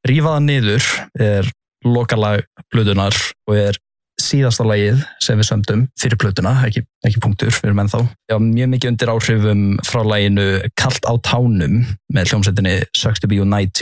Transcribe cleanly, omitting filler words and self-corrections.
Rífa það niður lokalag plötunar og síðasta lagið sem við sömdum fyrir plötuna, ekki punktur, við erum ennþá. Mjög mikið undir áhrifum frá laginu Kalt á tánum með hljómsveitinni Sucks to be United.